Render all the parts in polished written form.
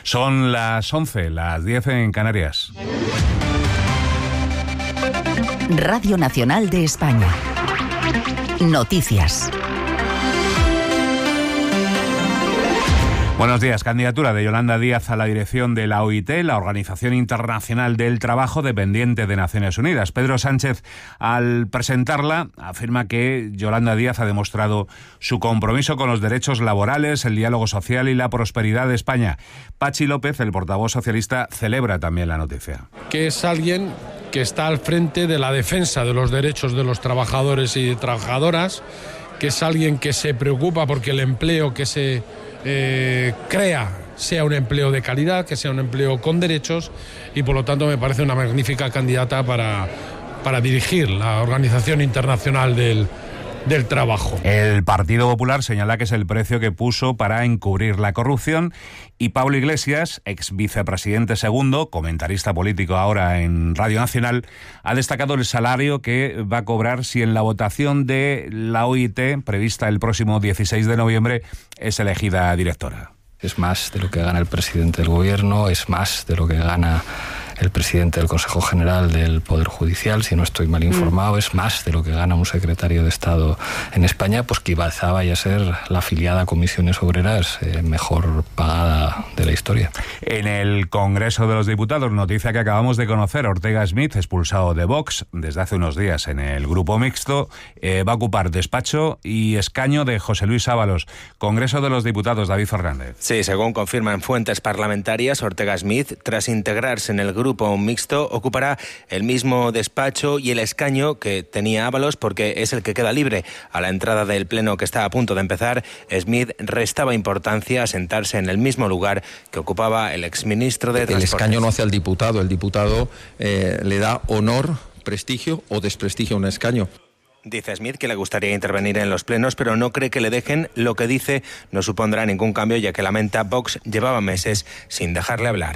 Son las 11, las 10 en Canarias. Radio Nacional de España. Noticias. Buenos días. Candidatura de Yolanda Díaz a la dirección de la OIT, la Organización Internacional del Trabajo, dependiente de Naciones Unidas. Pedro Sánchez, al presentarla, afirma que Yolanda Díaz ha demostrado su compromiso con los derechos laborales, el diálogo social y la prosperidad de España. Pachi López, el portavoz socialista, celebra también la noticia. Que es alguien que está al frente de la defensa de los derechos de los trabajadores y trabajadoras, que es alguien que se preocupa porque el empleo que se crea sea un empleo de calidad, que sea un empleo con derechos, y por lo tanto me parece una magnífica candidata para dirigir la Organización Internacional del Trabajo. El Partido Popular señala que es el precio que puso para encubrir la corrupción, y Pablo Iglesias, ex vicepresidente segundo, comentarista político ahora en Radio Nacional, ha destacado el salario que va a cobrar si en la votación de la OIT, prevista el próximo 16 de noviembre, es elegida directora. Es más de lo que gana el presidente del Gobierno, es más de lo que gana el presidente del Consejo General del Poder Judicial, si no estoy mal informado, es más de lo que gana un secretario de Estado en España, pues que quizá vaya a ser la afiliada a Comisiones Obreras mejor pagada de la historia. En el Congreso de los Diputados, noticia que acabamos de conocer, Ortega Smith, expulsado de Vox desde hace unos días en el Grupo Mixto, va a ocupar despacho y escaño de José Luis Ábalos. Congreso de los Diputados, David Fernández. Sí, según confirman fuentes parlamentarias, Ortega Smith, tras integrarse en el Grupo Mixto, ocupará el mismo despacho y el escaño que tenía Ábalos, porque es el que queda libre. A la entrada del pleno que está a punto de empezar, Smith restaba importancia a sentarse en el mismo lugar que ocupaba el exministro de Transportes. El escaño no hace al diputado, el diputado le da honor, prestigio o desprestigio a un escaño. Dice Smith que le gustaría intervenir en los plenos, pero no cree que le dejen. Lo que dice no supondrá ningún cambio, ya que lamenta Vox llevaba meses sin dejarle hablar.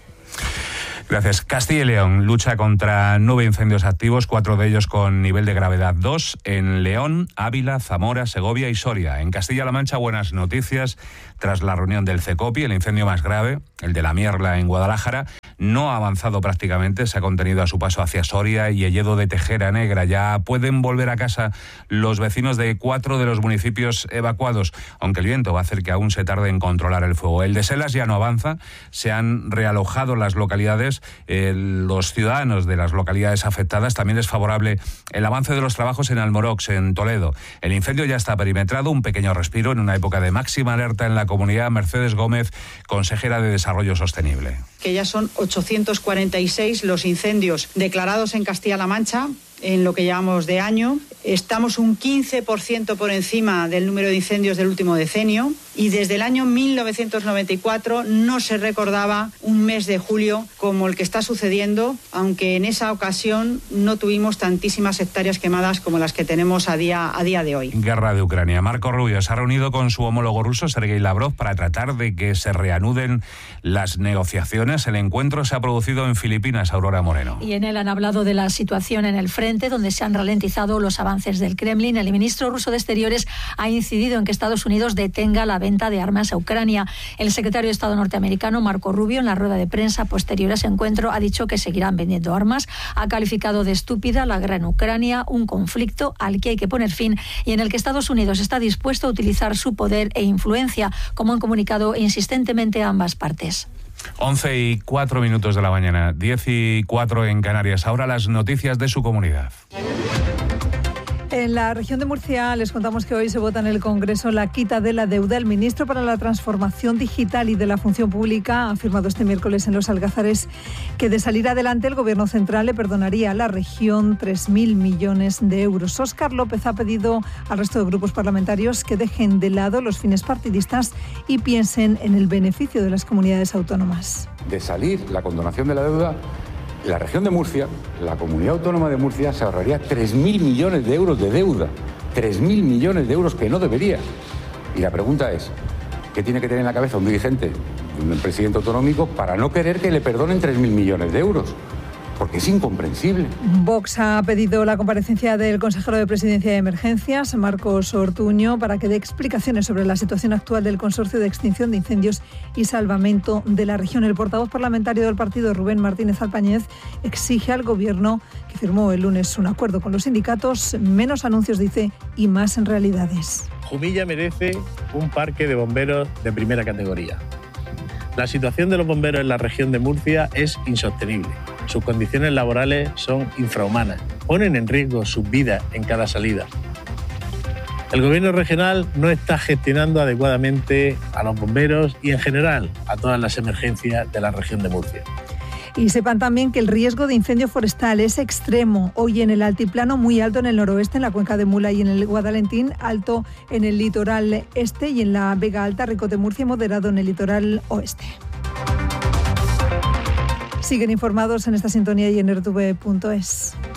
Gracias. Castilla y León lucha contra 9 incendios activos, 4 de ellos con nivel de gravedad 2, en León, Ávila, Zamora, Segovia y Soria. En Castilla-La Mancha, buenas noticias. Tras la reunión del CECOPI, el incendio más grave, el de la Mierla en Guadalajara, no ha avanzado prácticamente, se ha contenido a su paso hacia Soria y Elledo de Tejera Negra. Ya pueden volver a casa los vecinos de 4 de los municipios evacuados, aunque el viento va a hacer que aún se tarde en controlar el fuego. El de Selas ya no avanza, se han realojado las localidades, los ciudadanos de las localidades afectadas. También es favorable el avance de los trabajos en Almorox, en Toledo. El incendio ya está perimetrado, un pequeño respiro en una época de máxima alerta en la comunidad. Mercedes Gómez, consejera de Desarrollo Sostenible. Que ya son 846 los incendios declarados en Castilla-La Mancha en lo que llevamos de año. Estamos un 15% por encima del número de incendios del último decenio, y desde el año 1994 no se recordaba un mes de julio como el que está sucediendo, aunque en esa ocasión no tuvimos tantísimas hectáreas quemadas como las que tenemos a día de hoy. Guerra de Ucrania. Marco Rubio se ha reunido con su homólogo ruso, Sergei Lavrov, para tratar de que se reanuden las negociaciones. El encuentro se ha producido en Filipinas, Aurora Moreno. Y en él han hablado de la situación en el frente, donde se han ralentizado los avances del Kremlin. El ministro ruso de Exteriores ha incidido en que Estados Unidos detenga la venta de armas a Ucrania. El secretario de Estado norteamericano, Marco Rubio, en la rueda de prensa posterior a ese encuentro, ha dicho que seguirán vendiendo armas. Ha calificado de estúpida la guerra en Ucrania, un conflicto al que hay que poner fin y en el que Estados Unidos está dispuesto a utilizar su poder e influencia, como han comunicado insistentemente ambas partes. 11:04 de la mañana, 10:04 en Canarias. Ahora las noticias de su comunidad. En la región de Murcia les contamos que hoy se vota en el Congreso la quita de la deuda. El ministro para la Transformación Digital y de la Función Pública ha afirmado este miércoles en Los Algázares que, de salir adelante, el Gobierno central le perdonaría a la región 3.000 millones de euros. Óscar López ha pedido al resto de grupos parlamentarios que dejen de lado los fines partidistas y piensen en el beneficio de las comunidades autónomas. De salir la condonación de la deuda, la región de Murcia, la comunidad autónoma de Murcia, se ahorraría 3.000 millones de euros de deuda. 3.000 millones de euros que no debería. Y la pregunta es, ¿qué tiene que tener en la cabeza un dirigente, un presidente autonómico, para no querer que le perdonen 3.000 millones de euros? porque es incomprensible. Vox ha pedido la comparecencia del consejero de Presidencia de Emergencias, Marcos Ortuño, para que dé explicaciones sobre la situación actual del Consorcio de Extinción de Incendios y Salvamento de la región. El portavoz parlamentario del partido, Rubén Martínez Alpañez, exige al Gobierno, que firmó el lunes un acuerdo con los sindicatos, menos anuncios, dice, y más en realidades. Jumilla merece un parque de bomberos de primera categoría. La situación de los bomberos en la región de Murcia es insostenible. Sus condiciones laborales son infrahumanas. Ponen en riesgo sus vidas en cada salida. El gobierno regional no está gestionando adecuadamente a los bomberos y en general a todas las emergencias de la región de Murcia. Y sepan también que el riesgo de incendio forestal es extremo. Hoy en el altiplano, muy alto en el noroeste, en la cuenca de Mula y en el Guadalentín, alto en el litoral este y en la Vega Alta, Ricote, Murcia, moderado en el litoral oeste. Siguen informados en esta sintonía y en rtv.es.